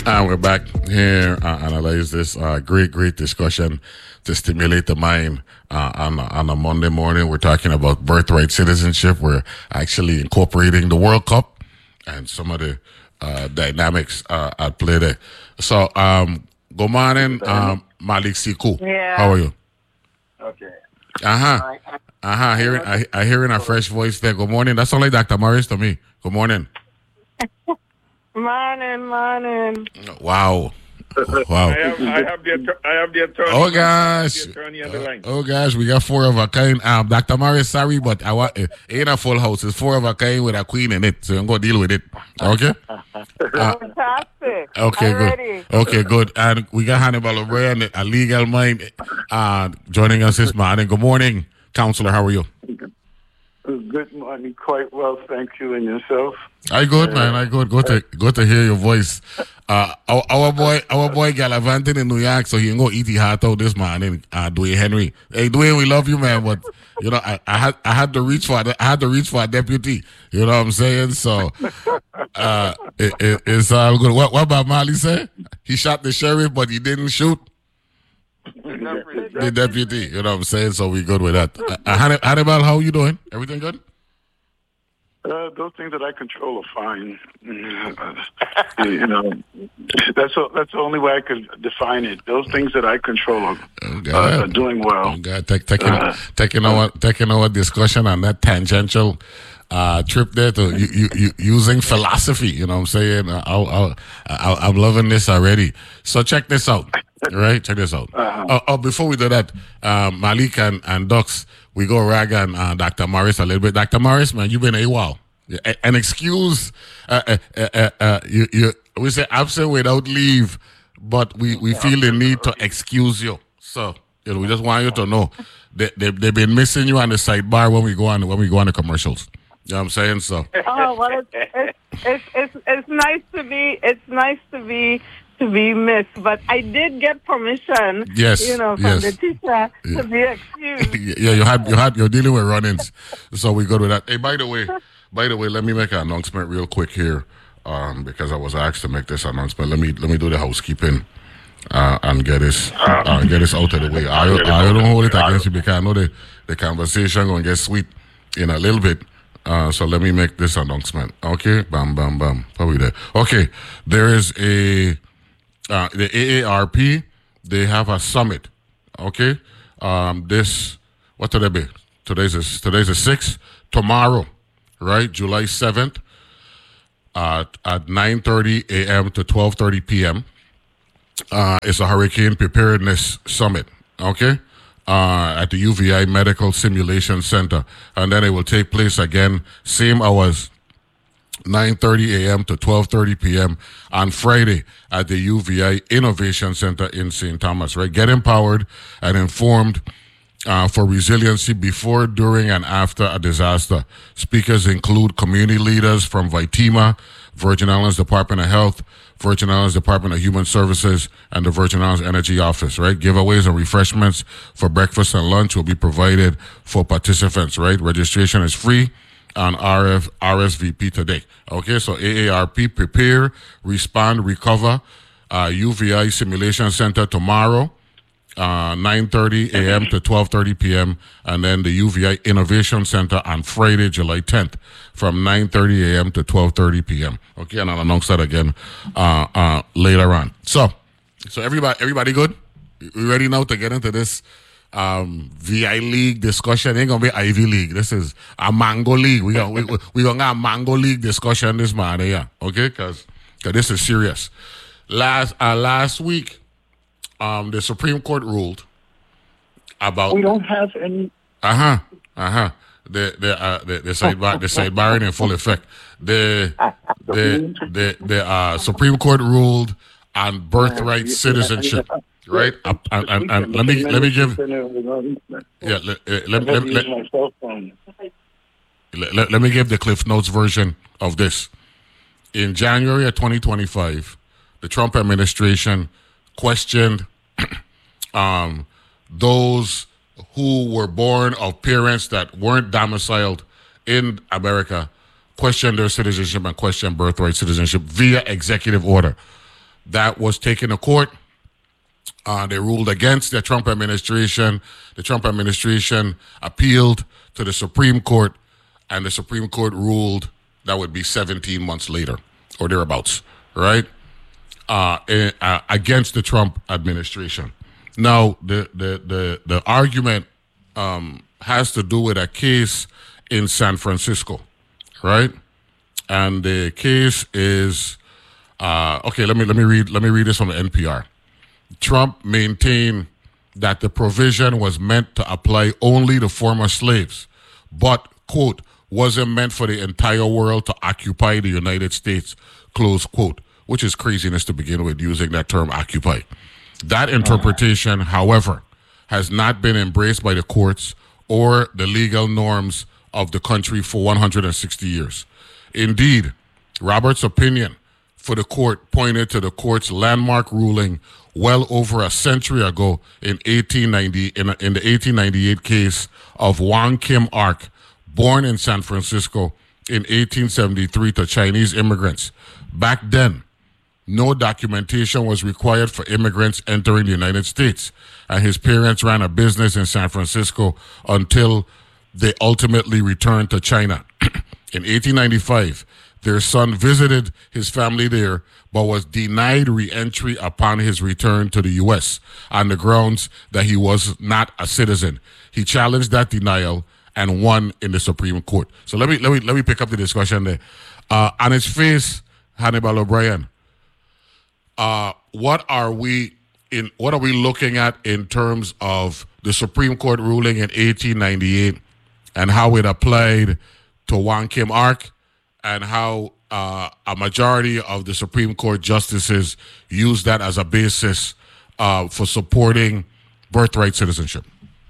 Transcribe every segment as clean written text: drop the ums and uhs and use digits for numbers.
And we're back here analyze this great discussion to stimulate the mind on a Monday morning. We're talking about birthright citizenship. We're actually incorporating the World Cup and some of the dynamics at play there. So, good morning, Malik Siku. Yeah. How are you? Okay. Hearing a fresh voice there. Good morning. That's only Dr. Morris to me. Good morning. Morning. Wow. I have the attorney. Oh gosh. The attorney on the line. Oh gosh, we got four of a kind. Dr. Morris, sorry, but I want it ain't a full house. It's four of a kind with a queen in it. So I'm gonna deal with it. Okay? Fantastic. Okay, I'm good. ready. Okay, good. And we got Hannibal O'Brien, a legal mind, joining us this morning. Good morning, Counselor. How are you? Good morning. Quite well, thank you. And yourself? I good, man. I good. Good to hear your voice. Our boy gallivanting in New York, so he can go eat the hot out this morning. Dwayne Henry. Hey, Dwayne, we love you, man. But you know, I had to reach for a deputy. You know what I'm saying? So it's all good. What about Mali say? He shot the sheriff, but he didn't shoot the deputy. You know what I'm saying? So we good with that. Hannibal, how you doing? Everything good? Those things that I control are fine. You know, that's the only way I can define it. Those things that I control are doing well. Oh God, taking our discussion on that tangential trip there to using philosophy. You know what I'm saying? I'm loving this already. So check this out. Right? Check this out. Before we do that, Malik and Dux, we go rag on Dr. Morris a little bit. Dr. Morris, man, you've been AWOL. An excuse, we say absent without leave, but we feel the need to excuse you. So, you know, we just want you to know they've been missing you on the sidebar when we go on the commercials. You know what I'm saying? So. Oh well, it's nice to be missed, but I did get permission. Yes, from the teacher to be excused. Yeah, you're dealing with run-ins, so we go with that. Hey, by the way, let me make an announcement real quick here, because I was asked to make this announcement. Let me do the housekeeping, and get this out of the way. I don't hold it against you because I know the conversation gonna get sweet in a little bit. So let me make this announcement. Okay, bam, probably there. Okay, there is the AARP. They have a summit. Okay, what today be? Today's the 6th. Tomorrow, right? July 7th at 9:30 a.m. to 12:30 p.m. It's a hurricane preparedness summit. Okay. At the UVI Medical Simulation Center, and then it will take place again, same hours, 9:30 a.m. to 12:30 p.m. on Friday at the UVI Innovation Center in St. Thomas. Right, get empowered and informed for resiliency before, during, and after a disaster. Speakers include community leaders from Vitima, Virgin Islands Department of Health, Virgin Islands Department of Human Services, and the Virgin Islands Energy Office, right? Giveaways and refreshments for breakfast and lunch will be provided for participants, right? Registration is free on RSVP today. Okay, so AARP, Prepare, Respond, Recover, UVI Simulation Center tomorrow, 9:30 a.m. to 12:30 p.m. and then the UVI Innovation Center on Friday, July 10th from 9:30 a.m. to 12:30 p.m. Okay, and I'll announce that again later on. So everybody good? You ready now to get into this VI League discussion? It ain't gonna be Ivy League. This is a Mango League. We gonna have a Mango League discussion this morning, yeah. Okay, because this is serious. Last week, the Supreme Court ruled about. We don't have any. The sidebar in full effect. The Supreme Court ruled on birthright citizenship, right? And let me give. Let me give the Cliff Notes version of this. In January of 2025, the Trump administration questioned those who were born of parents that weren't domiciled in America, questioned their citizenship and questioned birthright citizenship via executive order. That was taken to court. They ruled against the Trump administration. The Trump administration appealed to the Supreme Court, and the Supreme Court ruled that would be 17 months later or thereabouts, right? Against the Trump administration. Now, the argument has to do with a case in San Francisco, right? And the case is okay. Let me read this from the NPR. Trump maintained that the provision was meant to apply only to former slaves, but, quote, wasn't meant for the entire world to occupy the United States, close quote, which is craziness to begin with, using that term occupy. That interpretation, however, has not been embraced by the courts or the legal norms of the country for 160 years. Indeed, Roberts' opinion for the court pointed to the court's landmark ruling well over a century ago in 1890 in the 1898 case of Wang Kim Ark, born in San Francisco in 1873 to Chinese immigrants. Back then, no documentation was required for immigrants entering the United States, and his parents ran a business in San Francisco until they ultimately returned to China. In 1895, their son visited his family there, but was denied re-entry upon his return to the U.S. on the grounds that he was not a citizen. He challenged that denial and won in the Supreme Court. So let me pick up the discussion there. On its face, Hannibal O'Brien, what are we looking at in terms of the Supreme Court ruling in 1898 and how it applied to Wang Kim Ark, and how a majority of the Supreme Court justices use that as a basis for supporting birthright citizenship?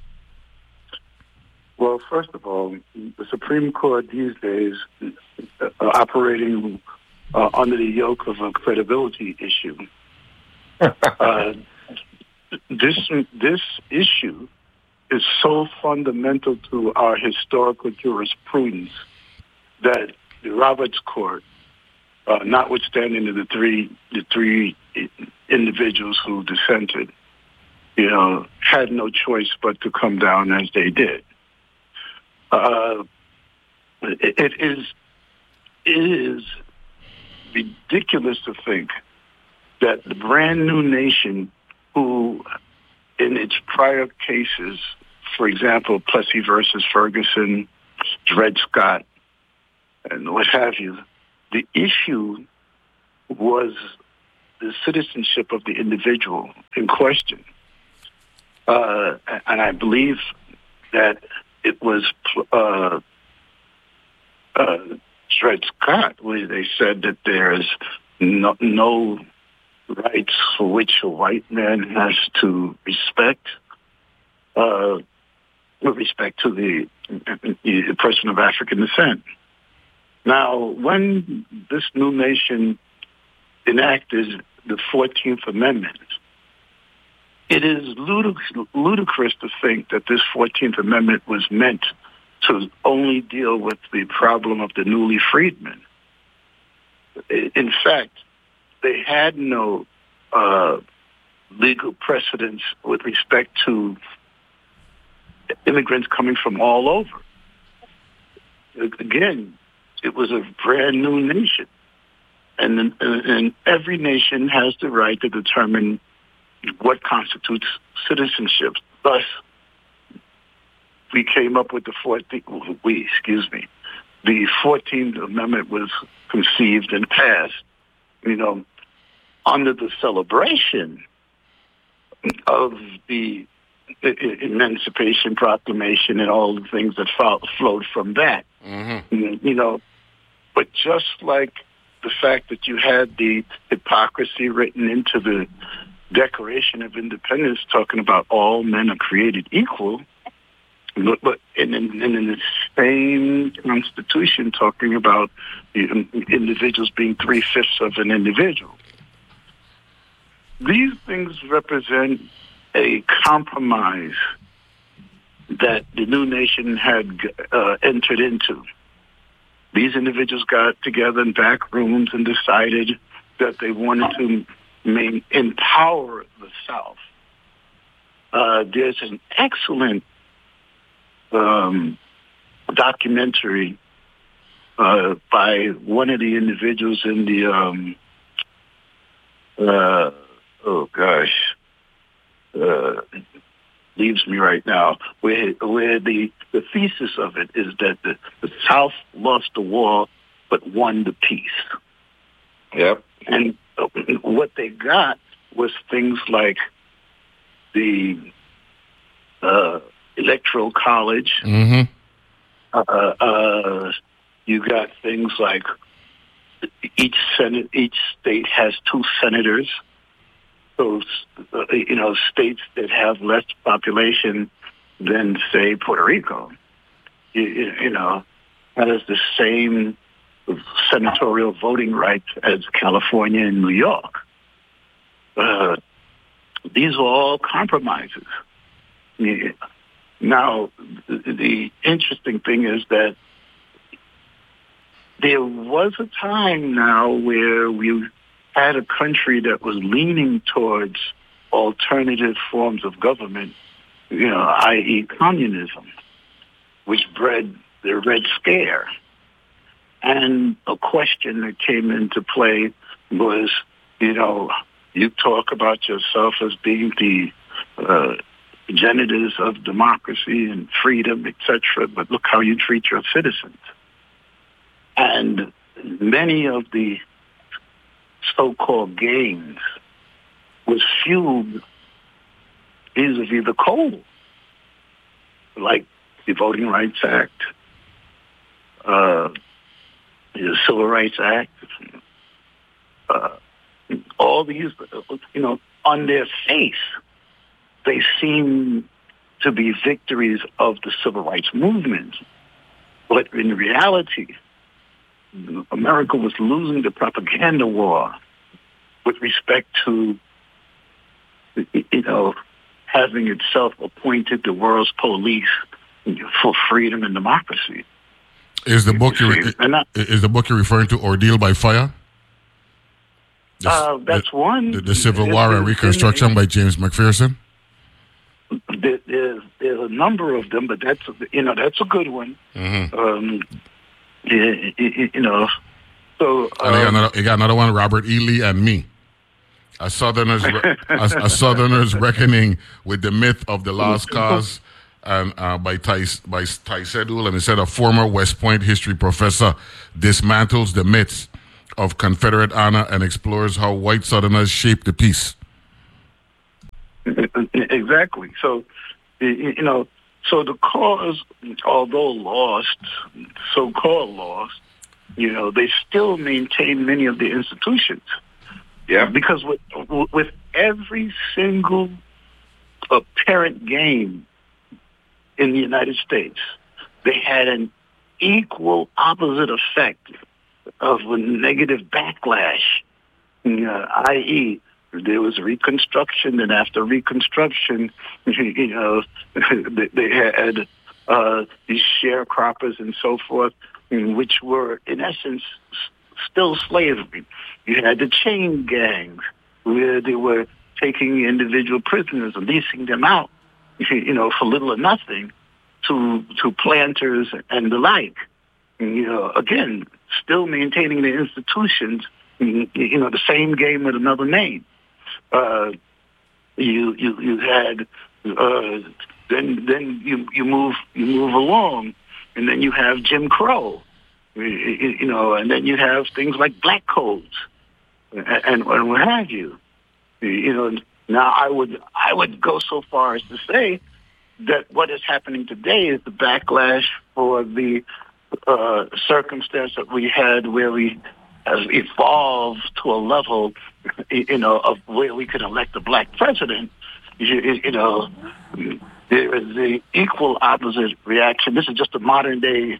Well, first of all, the Supreme Court these days operating under the yoke of a credibility issue. This issue is so fundamental to our historical jurisprudence that the Roberts Court, notwithstanding the three individuals who dissented, had no choice but to come down as they did. It is ridiculous to think that the brand new nation, who in its prior cases, for example, Plessy versus Ferguson, Dred Scott, and what have you, the issue was the citizenship of the individual in question. And I believe that it was Dred Scott where they said that there's no rights for which a white man has to respect with respect to the person of African descent. Now, when this new nation enacted the 14th Amendment, it is ludicrous to think that this 14th Amendment was meant to only deal with the problem of the newly freedmen. In fact, they had no legal precedence with respect to immigrants coming from all over. Again, it was a brand new nation. And every nation has the right to determine what constitutes citizenship. Thus, we came up with the 14th Amendment was conceived and passed, under the celebration of the Emancipation Proclamation and all the things that flowed from that. Mm-hmm. But just like the fact that you had the hypocrisy written into the Declaration of Independence talking about all men are created equal, but in the same Constitution talking about the individuals being 3/5 of an individual. These things represent a compromise that the new nation had entered into. These individuals got together in back rooms and decided that they wanted to empower the South. There's an excellent documentary by one of the individuals in the leaves me right now, where the thesis of it is that the South lost the war but won the peace. Yep. And what they got was things like the Electoral College. Mm-hmm. You got things like each state has 2 senators. So, states that have less population than, say, Puerto Rico, has the same senatorial voting rights as California and New York. These are all compromises. Now, the interesting thing is that there was a time now where we had a country that was leaning towards alternative forms of government, i.e. communism, which bred the Red Scare. And a question that came into play was, you talk about yourself as being the progenitors of democracy and freedom, etc., but look how you treat your citizens. And many of the so-called gains was fueled vis-a-vis the cold, like the Voting Rights Act, the Civil Rights Act, all these, on their face, they seem to be victories of the civil rights movement. But in reality, America was losing the propaganda war with respect to, having itself appointed the world's police for freedom and democracy. Is the book you're referring to Ordeal by Fire? That's one. The Civil War and Reconstruction by James McPherson? There's a number of them, but that's a good one. Mm-hmm. So you got another one, Robert E. Lee and Me. A Southerner's reckoning with the myth of the lost cause, and by Ty Sedul, and he said a former West Point history professor dismantles the myths of Confederate honor and explores how white Southerners shaped the peace. Exactly. So, so the cause, although lost, so-called lost, they still maintain many of the institutions. Yeah. Because with every single apparent gain in the United States, they had an equal opposite effect of a negative backlash, i.e., there was Reconstruction, and after Reconstruction, they had these sharecroppers and so forth, which were, in essence, still slavery. You had the chain gangs, where they were taking individual prisoners and leasing them out, for little or nothing, to planters and the like. Again, still maintaining the institutions, the same game with another name. You had then you move along, and then you have Jim Crow, and then you have things like black codes, and what have you. Now I would go so far as to say that what is happening today is the backlash for the circumstance that we had, where we have evolved to a level, of where we could elect a black president. There is the equal opposite reaction. This is just a modern day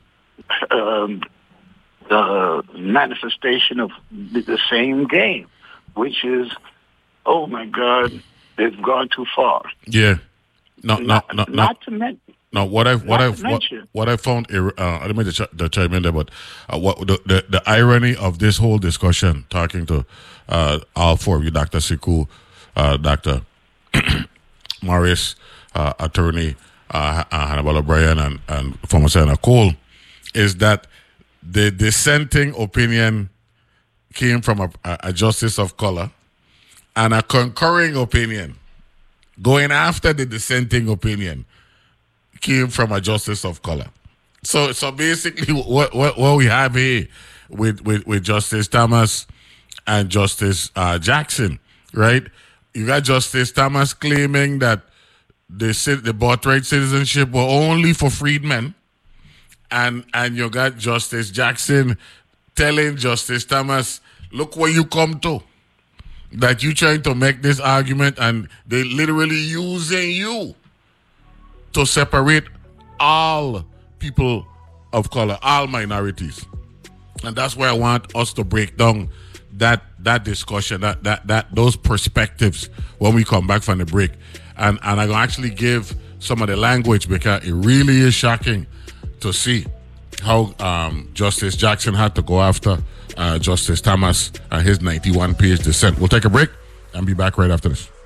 manifestation of the same game, which is, oh my God, they've gone too far. Yeah. Not to mention, Now, what I found, I didn't mean to chime in there, but what the irony of this whole discussion, talking to all four of you, Dr. Sekou, Dr. Morris, attorney Hannibal O'Brien, and former Senator Cole, is that the dissenting opinion came from a justice of color, and a concurring opinion going after the dissenting opinion came from a justice of color. So basically, what we have here with Justice Thomas and Justice Jackson, right? You got Justice Thomas claiming that the birthright citizenship were only for freedmen, and you got Justice Jackson telling Justice Thomas, look where you come to, that you trying to make this argument, and they literally using you to separate all people of color, all minorities. And that's where I want us to break down that discussion, that those perspectives when we come back from the break. And I'm going to actually give some of the language, because it really is shocking to see how Justice Jackson had to go after Justice Thomas and his 91-page dissent. We'll take a break and be back right after this.